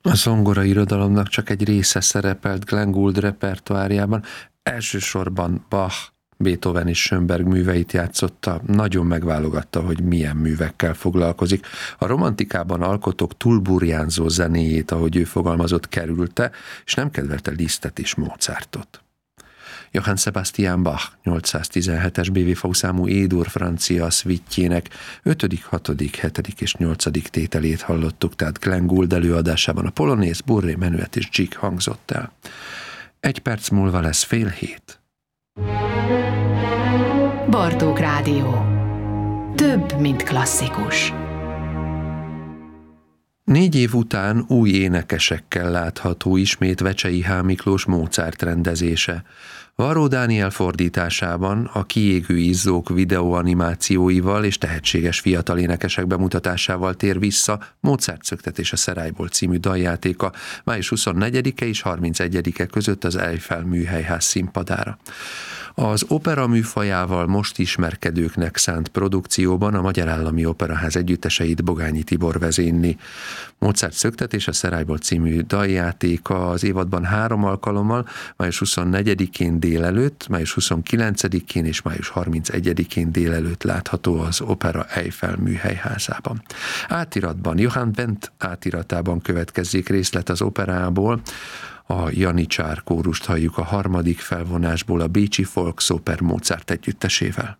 A zongora irodalomnak csak egy része szerepelt Glenn Gould repertoárjában, elsősorban Bach, Beethoven és Schönberg műveit játszotta, nagyon megválogatta, hogy milyen művekkel foglalkozik. A romantikában alkotók túlburjánzó zenéjét, ahogy ő fogalmazott, kerülte, és nem kedvelte Lisztet és Mozartot. Johann Sebastian Bach 817-es BWV számú E-dur francia szvittjének 5., 6., 7. és 8. tételét hallottuk, tehát Glenn Gould előadásában a polonéz, burré, menuett és dzsig hangzott el. 1 perc múlva lesz 6:30. Bartók Rádió. Több, mint klasszikus. 4 év után új énekesekkel látható ismét Vecsey H. Miklós Mozart rendezése. Varró Dániel fordításában, a Kiégő izzók videóanimációival és tehetséges fiatal énekesek bemutatásával tér vissza Mozart Szöktetés a Szerályból című daljátéka május 24-e és 31-e között az Eiffel Műhelyház színpadára. Az opera műfajával most ismerkedőknek szánt produkcióban a Magyar Állami Operaház együtteseit Bogányi Tibor vezényli. Mozart Szöktetés a Szerályból című daljátéka az évadban 3 alkalommal, május 24-én délelőtt, május 29-én és május 31-én délelőtt látható az Opera Eiffel Műhelyházában. Átiratban, Johann Wendt átiratában következzék részlet az operából. A Janicsár kórust halljuk a 3. felvonásból a Bécsi Volksoper Mozart együttesével.